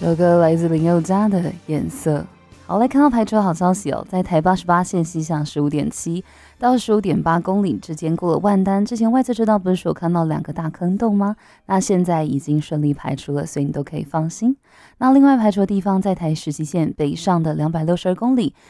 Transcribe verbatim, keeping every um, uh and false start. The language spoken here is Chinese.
这首歌来自林宥嘉的《颜色》。好，来看到排车好消息哦，在台八十八线西向十五点七到十五点八公里之间过了万丹，之前外侧车道不是说看到两个大坑洞吗？那现在已经顺利排除了，所以你都可以放心。那另外排除的地方在台十七线北上的两百六十二公里